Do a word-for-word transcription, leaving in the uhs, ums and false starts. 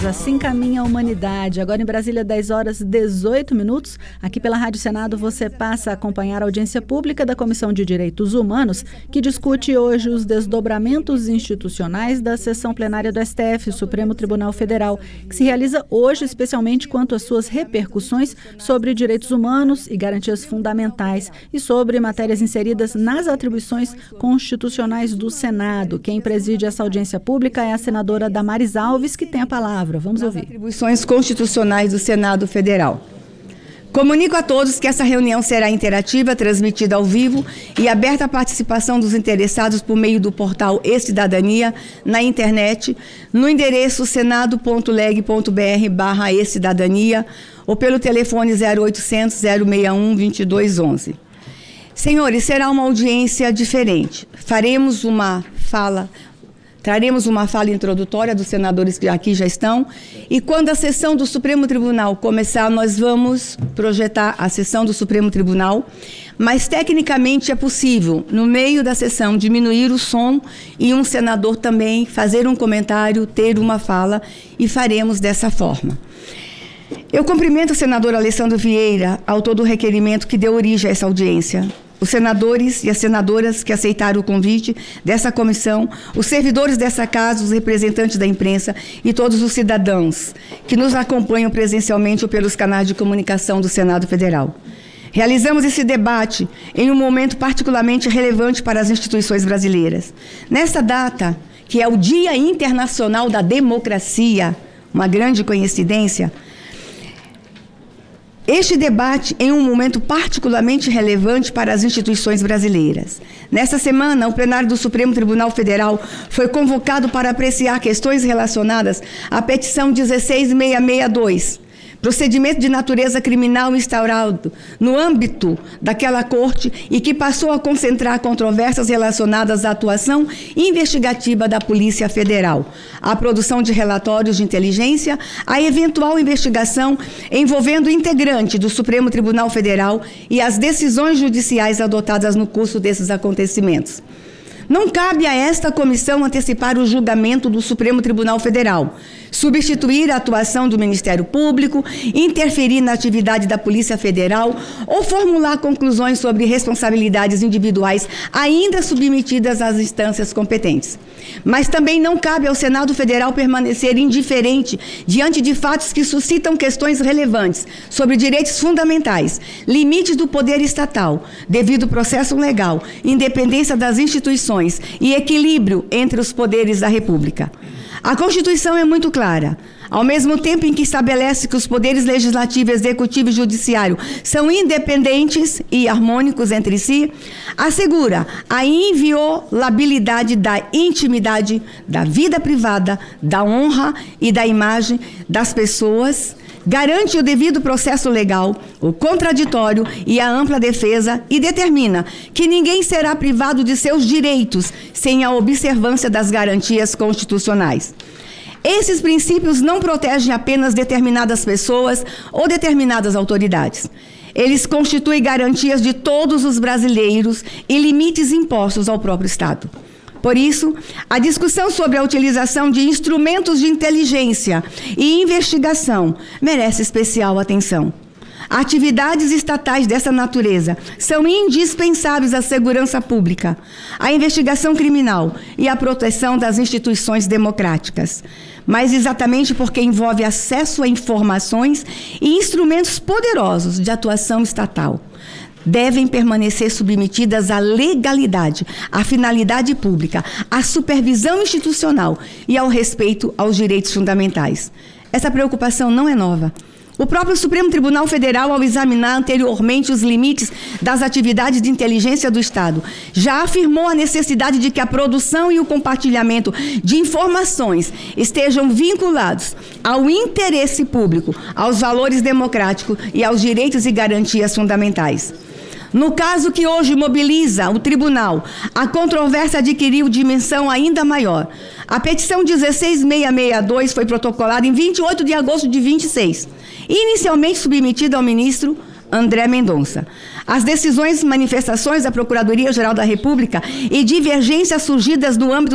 Assim caminha a humanidade. Agora em Brasília, dez horas e dezoito minutos. Aqui pela Rádio Senado você passa a acompanhar a audiência pública da Comissão de Direitos Humanos, que discute hoje os desdobramentos institucionais da sessão plenária do S T F, Supremo Tribunal Federal, que se realiza hoje especialmente quanto às suas repercussões sobre direitos humanos e garantias fundamentais e sobre matérias inseridas nas atribuições constitucionais do Senado. Quem preside essa audiência pública é a senadora Damares Alves, que tem a palavra. Vamos ouvir. Atribuições constitucionais do Senado Federal. Comunico a todos que essa reunião será interativa, transmitida ao vivo e aberta à participação dos interessados por meio do portal E-Cidadania na internet, no endereço senado ponto leg ponto br barra E-Cidadania ou pelo telefone zero oitocentos, zero seis um, vinte e dois onze. Senhores, será uma audiência diferente. Faremos uma fala... Traremos uma fala introdutória dos senadores que aqui já estão e quando a sessão do Supremo Tribunal começar, nós vamos projetar a sessão do Supremo Tribunal, mas tecnicamente é possível, no meio da sessão, diminuir o som e um senador também fazer um comentário, ter uma fala e faremos dessa forma. Eu cumprimento o senador Alessandro Vieira, autor do requerimento que deu origem a essa audiência. Os senadores e as senadoras que aceitaram o convite dessa comissão, os servidores dessa casa, os representantes da imprensa e todos os cidadãos que nos acompanham presencialmente ou pelos canais de comunicação do Senado Federal. Realizamos esse debate em um momento particularmente relevante para as instituições brasileiras. Nesta data, que é o Dia Internacional da Democracia, uma grande coincidência, este debate em um momento particularmente relevante para as instituições brasileiras. Nesta semana, o plenário do Supremo Tribunal Federal foi convocado para apreciar questões relacionadas à petição dezesseis mil seiscentos e sessenta e dois, procedimento de natureza criminal instaurado no âmbito daquela corte e que passou a concentrar controvérsias relacionadas à atuação investigativa da Polícia Federal, à produção de relatórios de inteligência, à eventual investigação envolvendo integrante do Supremo Tribunal Federal e as decisões judiciais adotadas no curso desses acontecimentos. Não cabe a esta comissão antecipar o julgamento do Supremo Tribunal Federal, substituir a atuação do Ministério Público, interferir na atividade da Polícia Federal ou formular conclusões sobre responsabilidades individuais ainda submetidas às instâncias competentes. Mas também não cabe ao Senado Federal permanecer indiferente diante de fatos que suscitam questões relevantes sobre direitos fundamentais, limites do poder estatal, devido processo legal, independência das instituições e equilíbrio entre os poderes da República. A Constituição é muito clara. Ao mesmo tempo em que estabelece que os poderes legislativo, executivo e judiciário são independentes e harmônicos entre si, assegura a inviolabilidade da intimidade, da vida privada, da honra e da imagem das pessoas, garante o devido processo legal, o contraditório e a ampla defesa e determina que ninguém será privado de seus direitos sem a observância das garantias constitucionais. Esses princípios não protegem apenas determinadas pessoas ou determinadas autoridades. Eles constituem garantias de todos os brasileiros e limites impostos ao próprio Estado. Por isso, a discussão sobre a utilização de instrumentos de inteligência e investigação merece especial atenção. Atividades estatais dessa natureza são indispensáveis à segurança pública, à investigação criminal e à proteção das instituições democráticas. Mas exatamente porque envolve acesso a informações e instrumentos poderosos de atuação estatal, devem permanecer submetidas à legalidade, à finalidade pública, à supervisão institucional e ao respeito aos direitos fundamentais. Essa preocupação não é nova. O próprio Supremo Tribunal Federal, ao examinar anteriormente os limites das atividades de inteligência do Estado, já afirmou a necessidade de que a produção e o compartilhamento de informações estejam vinculados ao interesse público, aos valores democráticos e aos direitos e garantias fundamentais. No caso que hoje mobiliza o tribunal, a controvérsia adquiriu dimensão ainda maior. A petição dezesseis mil seiscentos e sessenta e dois foi protocolada em vinte e oito de agosto de vinte e seis, inicialmente submetida ao ministro André Mendonça. As decisões, manifestações da Procuradoria-Geral da República e divergências surgidas no âmbito